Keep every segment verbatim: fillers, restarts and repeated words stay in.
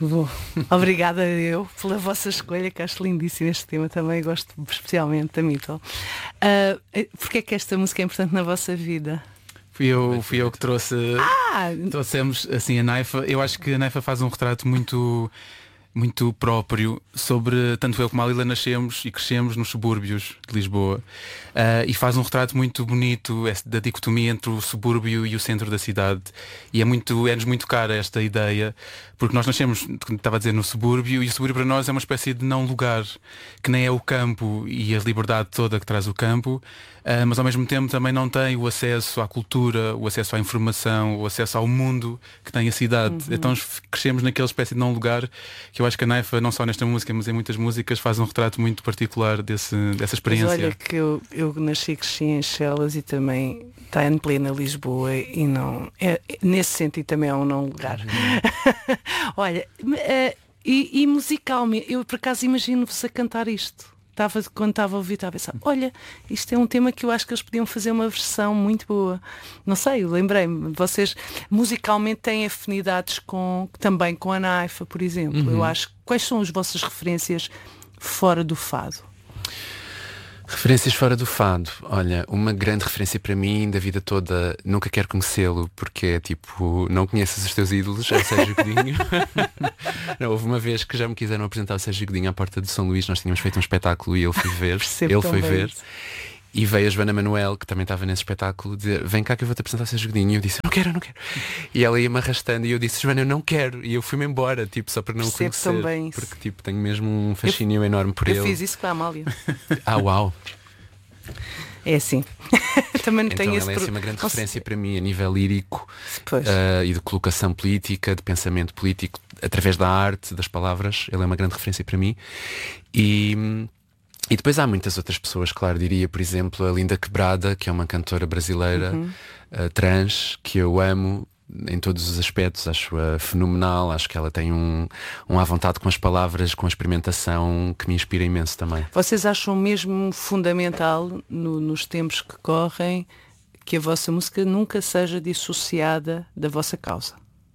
Que bom. Obrigada eu pela vossa escolha, que acho lindíssimo este tema também, gosto especialmente da Mito. Uh, Porquê é que esta música é importante na vossa vida? Fui eu, fui eu que trouxe. Ah! Trouxemos assim a Naifa. Eu acho que a Naifa faz um retrato muito muito próprio sobre, tanto eu como a Lila nascemos e crescemos nos subúrbios de Lisboa, uh, e faz um retrato muito bonito da dicotomia entre o subúrbio e o centro da cidade, e é muito, é-nos muito cara esta ideia, porque nós nascemos, como estava a dizer, no subúrbio, e o subúrbio para nós é uma espécie de não lugar, que nem é o campo e a liberdade toda que traz o campo, uh, mas ao mesmo tempo também não tem o acesso à cultura, o acesso à informação, o acesso ao mundo que tem a cidade. Uhum. Então crescemos naquela espécie de não lugar, que eu acho que a Naifa, não só nesta música, mas em muitas músicas, faz um retrato muito particular desse, dessa experiência. Mas olha que eu, eu nasci e cresci em Chelas e também está em plena Lisboa e não é, nesse sentido também é um não lugar. Uhum. Olha, uh, e, e musicalmente, eu por acaso imagino-vos a cantar isto. Estava, quando estava a ouvir, estava a pensar, olha, isto é um tema que eu acho que eles podiam fazer uma versão muito boa. Não sei, lembrei-me, vocês musicalmente têm afinidades com, também com a Naifa, por exemplo. Uhum. Eu acho, quais são as vossas referências fora do fado? Referências fora do fado. Olha, uma grande referência para mim da vida toda, nunca quero conhecê-lo, porque é tipo, não conheces os teus ídolos, é o Sérgio Godinho. Não, houve uma vez que já me quiseram apresentar o Sérgio Godinho à porta de São Luís, nós tínhamos feito um espetáculo e ele foi ver. ele foi ver. Isso. E veio a Joana Manuel, que também estava nesse espetáculo, dizer, vem cá que eu vou-te apresentar o Sérgio Godinho. E eu disse, não quero, não quero. E ela ia-me arrastando e eu disse, Joana, eu não quero. E eu fui-me embora, tipo, só para não o conhecer. Também. Porque tipo, tenho mesmo um fascínio eu, enorme por eu ele. Eu fiz isso com a Amália. Ah, uau. É assim. Também não então tenho ela esse é pro... assim, uma grande não referência sei. para mim a nível lírico, uh, e de colocação política, de pensamento político, através da arte, das palavras. Ele é uma grande referência para mim. E... E depois há muitas outras pessoas, claro, diria, por exemplo, a Linda Quebrada, que é uma cantora brasileira, uhum. uh, trans, que eu amo em todos os aspectos, acho-a fenomenal, acho que ela tem um, um à vontade com as palavras, com a experimentação, que me inspira imenso também. Vocês acham mesmo fundamental, no, nos tempos que correm, que a vossa música nunca seja dissociada da vossa causa?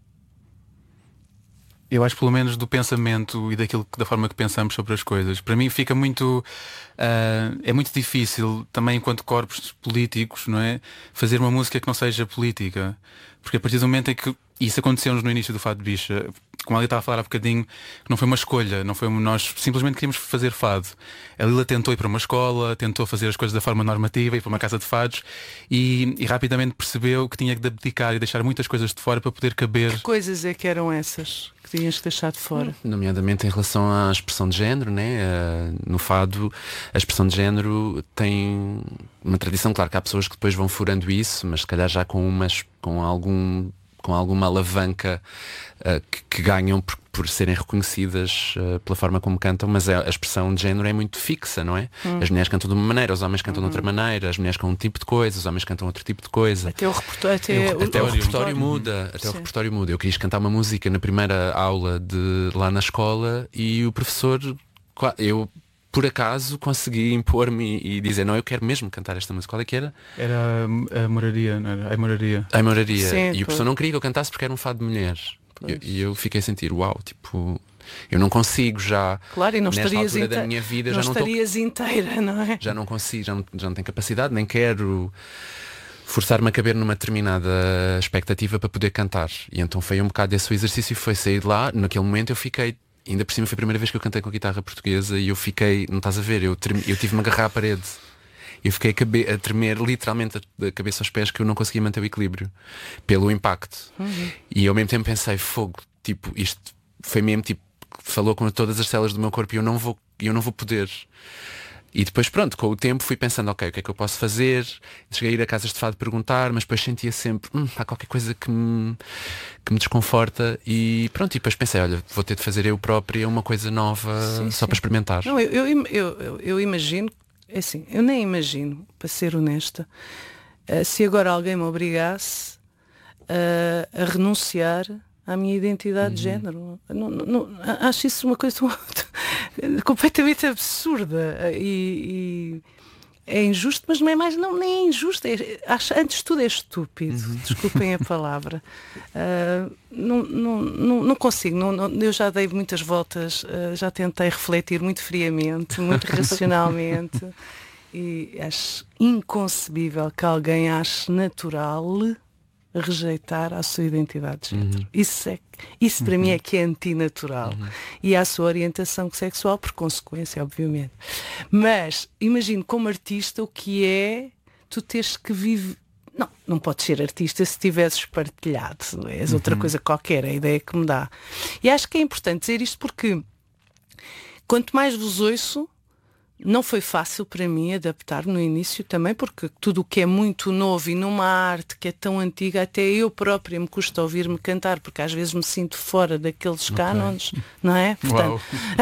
Eu acho, pelo menos, do pensamento e daquilo, da forma que pensamos sobre as coisas. Para mim fica muito uh, é muito difícil também, enquanto corpos políticos, não é, fazer uma música que não seja política, porque a partir do momento em que isso aconteceu-nos no início do Fado de Bicha, como a Lila estava a falar há bocadinho, que não foi uma escolha, não foi, nós simplesmente queríamos fazer fado. A Lila tentou ir para uma escola, tentou fazer as coisas da forma normativa, ir para uma casa de fados e, e rapidamente percebeu que tinha que abdicar e deixar muitas coisas de fora para poder caber. Que coisas é que eram essas que tinhas que deixar de fora? Nomeadamente em relação à expressão de género, né? Uh, no fado a expressão de género tem uma tradição, claro que há pessoas que depois vão furando isso, mas se calhar já com umas, com algum com alguma alavanca uh, que, que ganham por, por serem reconhecidas uh, pela forma como cantam, mas a, a expressão de género é muito fixa, não é? Hum. As mulheres cantam de uma maneira, os homens cantam hum. de outra maneira, as mulheres com um tipo de coisa, os homens cantam outro tipo de coisa. Até o repertório, até Eu, o, até o, o repertório muda, até Sim. o repertório muda. Eu quis cantar uma música na primeira aula de lá na escola e o professor, eu por acaso consegui impor-me e dizer, não, eu quero mesmo cantar esta música. Qual é que era? Era a Moraria, não era? A Moraria. A Moraria. Sim, e pois. o professor não queria que eu cantasse porque era um fado de mulheres. E eu, eu fiquei a sentir, uau, tipo, eu não consigo já. Claro, e não nesta estarias altura inteira, da minha vida, não já não estarias tô, inteira, não é? Já não consigo, já não, já não tenho capacidade, nem quero forçar-me a caber numa determinada expectativa para poder cantar. E então foi um bocado esse o exercício, foi sair de lá. Naquele momento eu fiquei, ainda por cima foi a primeira vez que eu cantei com guitarra portuguesa e eu fiquei, não estás a ver, eu, treme, eu tive-me a agarrar à parede. Eu fiquei a, cabe, a tremer literalmente da cabeça aos pés, que eu não conseguia manter o equilíbrio pelo impacto. Uhum. E ao mesmo tempo pensei, fogo, tipo, isto foi mesmo tipo, falou com todas as células do meu corpo e eu não vou, eu não vou poder. E depois pronto, com o tempo fui pensando, ok, o que é que eu posso fazer? Cheguei a ir a casas de fado perguntar, mas depois sentia sempre, hum, há qualquer coisa que me, que me desconforta e pronto, e depois pensei, olha, vou ter de fazer eu própria uma coisa nova, sim, só sim. para experimentar. Não, eu, eu, eu, eu, eu imagino, é assim, eu nem imagino, para ser honesta, uh, se agora alguém me obrigasse uh, a renunciar à minha identidade uhum. de género. Não, não, não, acho isso uma coisa completamente absurda e, é injusto, mas não é mais, não, nem é injusto, é, acho, antes de tudo é estúpido, Uhum. desculpem a palavra. Uh, não, não, não, não consigo, não, não, eu já dei muitas voltas, uh, já tentei refletir muito friamente, muito racionalmente, e acho inconcebível que alguém ache natural rejeitar a sua identidade de género. Uhum. Isso, é, isso para uhum. mim é que é antinatural. Uhum. E a sua orientação sexual, por consequência, obviamente. Mas imagino como artista o que é tu teres que viver. Não, não podes ser artista se tivesses partilhado. És outra uhum. coisa qualquer, a ideia que me dá. E acho que é importante dizer isto porque quanto mais vos ouço, não foi fácil para mim adaptar no início também, porque tudo o que é muito novo e numa arte que é tão antiga, até eu própria me custa ouvir-me cantar, porque às vezes me sinto fora daqueles okay. cánones, não é? Portanto,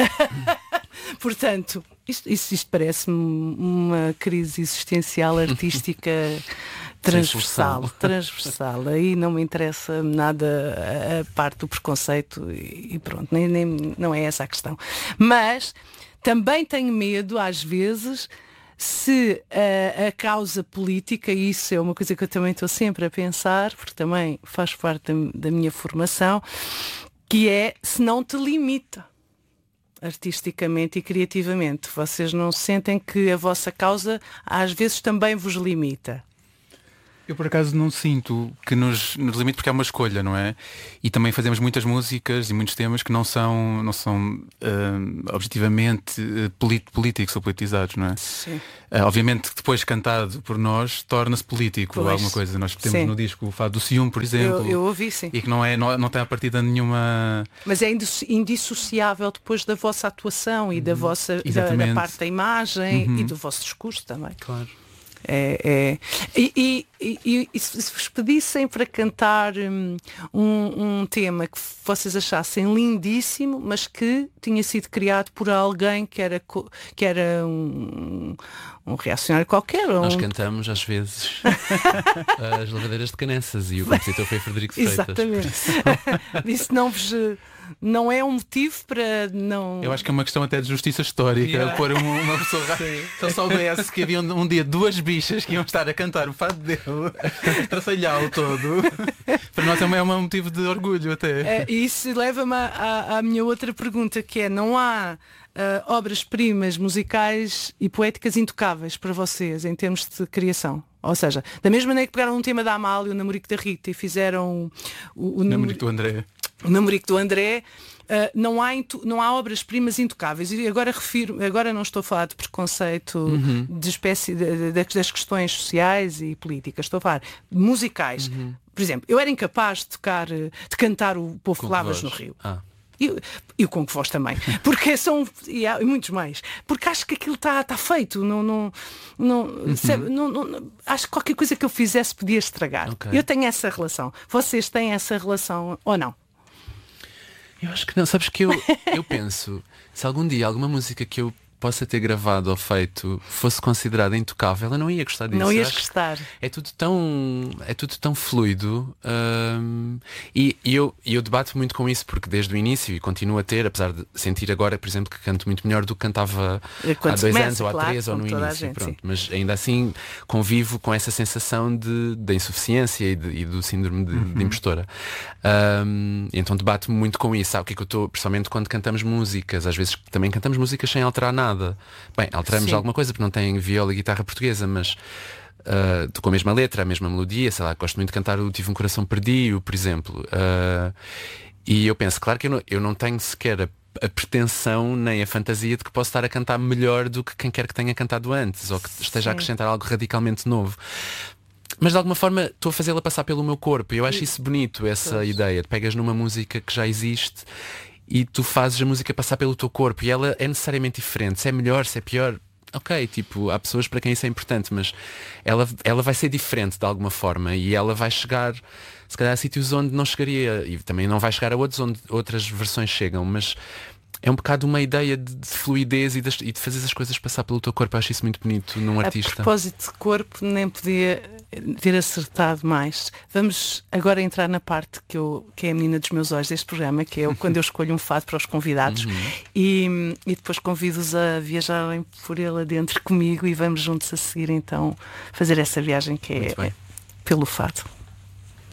Portanto isto, isto, isto parece-me uma crise existencial artística transversal, transversal. Aí não me interessa nada a, a parte do preconceito e, e pronto, nem, nem, não é essa a questão. Mas também tenho medo, às vezes, se a, a causa política, e isso é uma coisa que eu também estou sempre a pensar, porque também faz parte da, da minha formação, que é se não te limita artisticamente e criativamente. Vocês não sentem que a vossa causa às vezes também vos limita? Eu por acaso não sinto que nos, nos limite, porque é uma escolha, não é? E também fazemos muitas músicas e muitos temas que não são, não são uh, objetivamente uh, polit, políticos ou politizados, não é? Sim. Uh, obviamente que depois cantado por nós torna-se político pois. Alguma coisa. Nós temos sim. no disco o Fado do Ciúme, por exemplo. Eu, eu ouvi, sim. E que não, é, não, não tem a partida nenhuma... Mas é indissociável depois da vossa atuação e da vossa da, da parte da imagem uhum. e do vosso discurso também. Claro. É, é. E, e, e, e se vos pedissem para cantar um, um tema que vocês achassem lindíssimo, mas que tinha sido criado por alguém que era, que era um, um reacionário qualquer. Nós um... cantamos às vezes as Lavadeiras de Canessas e o compositor foi Frederico Freitas. Exatamente. Isso não vos... não é um motivo para não... Eu acho que é uma questão até de justiça histórica. Yeah. Pôr uma, uma pessoa... Se eu soubesse que havia um, um dia duas bichas que iam estar a cantar o fado dele, traçalhá-lo todo, para nós também é um motivo de orgulho até. É, e isso leva-me à, à minha outra pergunta, que é, não há uh, obras-primas musicais e poéticas intocáveis para vocês em termos de criação? Ou seja, da mesma maneira que pegaram um tema da Amália, o Namorico da Rita, e fizeram o, o Namorico do André. O Namorico do André, uh, não há, não há obras-primas intocáveis. E agora refiro, agora não estou a falar de preconceito uhum. de espécie de, de, das questões sociais e políticas, estou a falar de musicais. Uhum. Por exemplo, eu era incapaz de tocar, de cantar o Povo Com que Lavas voz. no Rio. Ah. E, e o Com Que Voz também, porque são e, há, e muitos mais, porque acho que aquilo está tá feito, não, não, não, uhum. sabe, não, não, acho que qualquer coisa que eu fizesse podia estragar. Okay. Eu tenho essa relação. Vocês têm essa relação ou não? Eu acho que não, sabes que eu, eu penso, se algum dia alguma música que eu possa ter gravado ou feito fosse considerada intocável, eu não ia gostar disso. Não ias gostar. É tudo tão, é tudo tão fluido um, e, e eu, eu debato muito com isso porque desde o início e continuo a ter, apesar de sentir agora, por exemplo, que canto muito melhor do que cantava quando há dois começa, anos ou há claro, três ou no início. Gente, pronto. Mas ainda assim convivo com essa sensação de, de insuficiência e, de, e do síndrome de, uhum. de impostora. Um, então debato muito com isso. Sabe o que é que eu estou, principalmente quando cantamos músicas, às vezes também cantamos músicas sem alterar nada. Bem, alteramos Sim. alguma coisa porque não tem viola e guitarra portuguesa, mas uh, com a mesma letra, a mesma melodia, sei lá, gosto muito de cantar o Tive um Coração Perdido, por exemplo. Uh, e eu penso, claro que eu não, eu não tenho sequer a, a pretensão nem a fantasia de que posso estar a cantar melhor do que quem quer que tenha cantado antes, ou que esteja Sim. a acrescentar algo radicalmente novo. Mas de alguma forma estou a fazê-la passar pelo meu corpo e eu acho isso bonito, essa pois. ideia de pegas numa música que já existe e tu fazes a música passar pelo teu corpo e ela é necessariamente diferente, se é melhor, se é pior, ok, tipo, há pessoas para quem isso é importante, mas ela, ela vai ser diferente de alguma forma e ela vai chegar se calhar a sítios onde não chegaria e também não vai chegar a outros onde outras versões chegam, mas é um bocado uma ideia de, de fluidez e de, e de fazer as coisas passar pelo teu corpo. Eu acho isso muito bonito num artista. A propósito de corpo, nem podia ter acertado mais. Vamos agora entrar na parte que, eu, que é a menina dos meus olhos deste programa, que é eu, quando eu escolho um fado para os convidados. Uhum. e, e depois convido-os a viajarem por ele adentro comigo e vamos juntos a seguir então fazer essa viagem que é, é pelo fado.